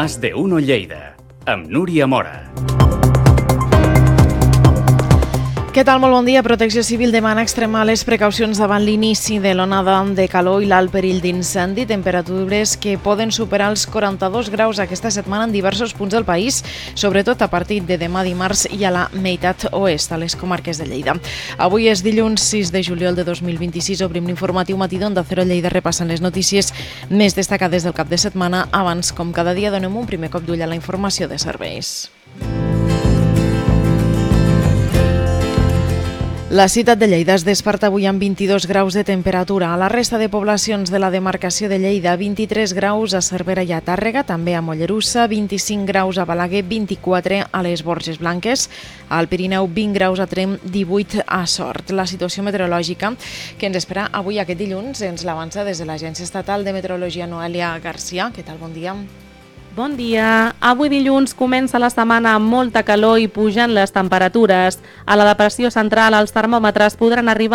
Más de Uno Lleida, amb Núria Mora. Què tal? Molt bon dia. Protecció Civil demana extremar les precaucions davant l'inici de l'onada de calor i l'alt perill d'incendi. Temperatures que poden superar els 42 graus aquesta setmana en diversos punts del país, sobretot a partir de demà dimarts i a la meitat oest, a les comarques de Lleida. Avui és dilluns 6 de juliol de 2026. Obrim l'informatiu matí d'Onda Cero Lleida repassant les notícies més destacades del cap de setmana. Abans, com cada dia, donem un primer cop d'ull a la informació de serveis. La ciutat de Lleida es desperta avui amb 22 graus de temperatura. A la resta de poblacions de la demarcació de Lleida, 23 graus a Cervera i a Tàrrega, també a Mollerussa, 25 graus a Balaguer, 24 a les Borges Blanques, al Pirineu 20 graus a Tremp, 18 a Sort. La situació meteorològica que ens espera avui aquest dilluns ens l'avança des de l'Agència Estatal de Meteorologia Noelia Garcia. Què tal? Bon dia. Bon dia. Avui dilluns comença la setmana amb molta calor i pugen les temperatures. A la depressió central els termòmetres podran arribar